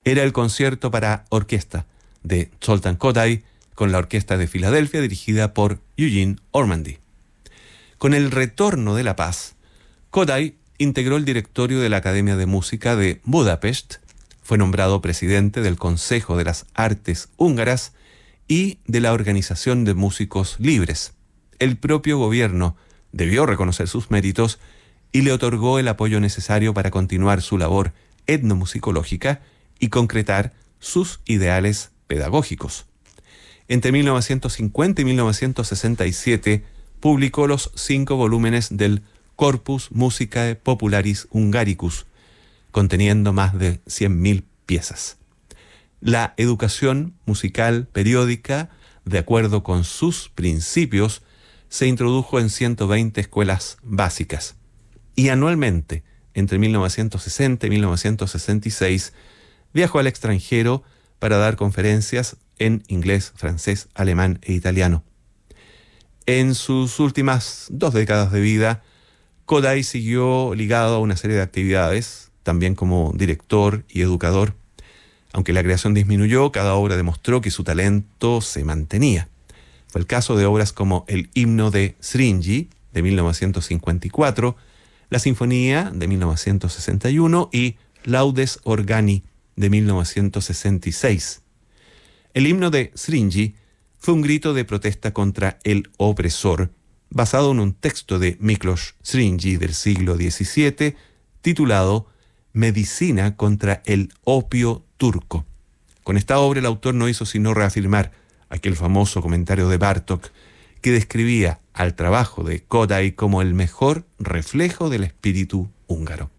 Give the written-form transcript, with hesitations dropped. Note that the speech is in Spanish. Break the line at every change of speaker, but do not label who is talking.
Era el concierto para orquesta de Zoltán Kodály con la Orquesta de Filadelfia dirigida por Eugene Ormandy. Con el retorno de la paz, Kodály integró el directorio de la Academia de Música de Budapest, fue nombrado presidente del Consejo de las Artes Húngaras y de la Organización de Músicos Libres. El propio gobierno debió reconocer sus méritos y le otorgó el apoyo necesario para continuar su labor etnomusicológica y concretar sus ideales pedagógicos. Entre 1950 y 1967 publicó los 5 volúmenes del Corpus Musicae Popularis Hungaricus, conteniendo más de 100.000 piezas. La educación musical periódica, de acuerdo con sus principios, se introdujo en 120 escuelas básicas. Y anualmente, entre 1960 y 1966, viajó al extranjero para dar conferencias en inglés, francés, alemán e italiano. En sus últimas 2 décadas de vida, Kodály siguió ligado a una serie de actividades, también como director y educador. Aunque la creación disminuyó, cada obra demostró que su talento se mantenía. Fue el caso de obras como el Himno de Zrínyi, de 1954, la Sinfonía, de 1961, y Laudes Organi, de 1966. El Himno de Zrínyi fue un grito de protesta contra el opresor, basado en un texto de Miklos Zrínyi del siglo XVII, titulado Medicina contra el opio turco. Con esta obra el autor no hizo sino reafirmar aquel famoso comentario de Bartók que describía al trabajo de Kodály como el mejor reflejo del espíritu húngaro.